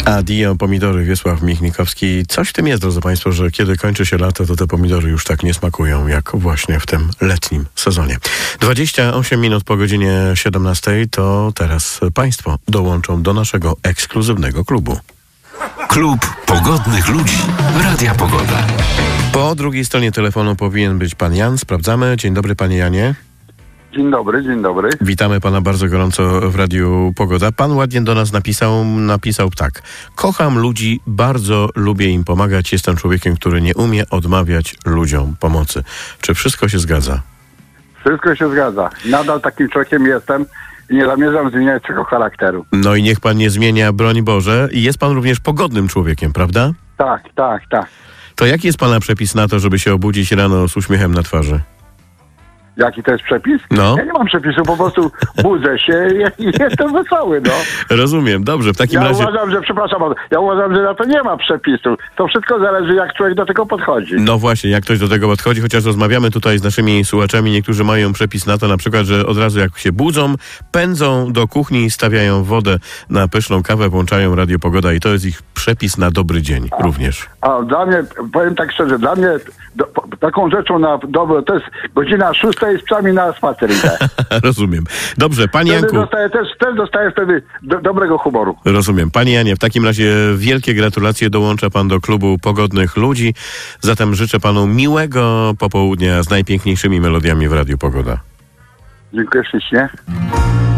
A Dio Pomidory, Wiesław Michnikowski. Coś w tym jest, drodzy Państwo, że kiedy kończy się lato, to te pomidory już tak nie smakują, jak właśnie w tym letnim sezonie. 28 minut po godzinie 17, to teraz Państwo dołączą do naszego ekskluzywnego klubu. Klub Pogodnych Ludzi Radia Pogoda. Po drugiej stronie telefonu powinien być pan Jan. Sprawdzamy. Dzień dobry, panie Janie. Dzień dobry, dzień dobry. Witamy pana bardzo gorąco w Radiu Pogoda. Pan ładnie do nas napisał tak. Kocham ludzi, bardzo lubię im pomagać. Jestem człowiekiem, który nie umie odmawiać ludziom pomocy. Czy wszystko się zgadza? Wszystko się zgadza. Nadal takim człowiekiem jestem i nie zamierzam zmieniać swojego charakteru. No i niech pan nie zmienia, broń Boże. I jest pan również pogodnym człowiekiem, prawda? Tak. To jaki jest pana przepis na to, żeby się obudzić rano z uśmiechem na twarzy? Jaki to jest przepis? No. Ja nie mam przepisu, po prostu budzę się i jestem wesoły, no. Rozumiem, dobrze, w takim Ja razie... uważam, że na to nie ma przepisu. To wszystko zależy, jak człowiek do tego podchodzi. No właśnie, jak ktoś do tego podchodzi, chociaż rozmawiamy tutaj z naszymi słuchaczami, niektórzy mają przepis na to, na przykład, że od razu jak się budzą, pędzą do kuchni, stawiają wodę na pyszną kawę, włączają Radio Pogoda i to jest ich przepis na dobry dzień również. A dla mnie, powiem tak szczerze, dla mnie taką rzeczą na dobre, to jest godzina 6 i z psami na spacer idę. Rozumiem. Dobrze, panie Janku... Też dostaję wtedy dobrego humoru. Rozumiem. Panie Janie, w takim razie wielkie gratulacje. Dołącza pan do klubu Pogodnych Ludzi. Zatem życzę panu miłego popołudnia z najpiękniejszymi melodiami w Radiu Pogoda. Dziękuję ślicznie.